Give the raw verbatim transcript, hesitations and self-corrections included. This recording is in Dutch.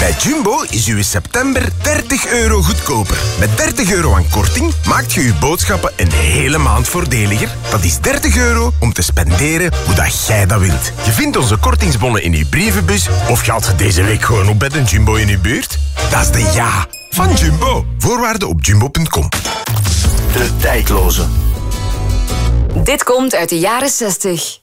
Bij Jumbo is uw september dertig euro goedkoper. Met dertig euro aan korting maakt je uw boodschappen een hele maand voordeliger. Dat is dertig euro om te spenderen hoe dat jij dat wilt. Je vindt onze kortingsbonnen in uw brievenbus of je haalt ze deze week gewoon op bij de Jumbo in uw buurt. Dat is de ja van Jumbo. Voorwaarden op jumbo punt com. De tijdloze. Dit komt uit de jaren zestig.